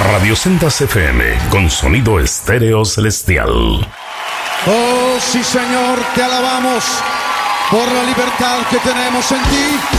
Radio Sendas FM, con sonido estéreo celestial. Oh, sí, Señor, te alabamos por la libertad que tenemos en ti.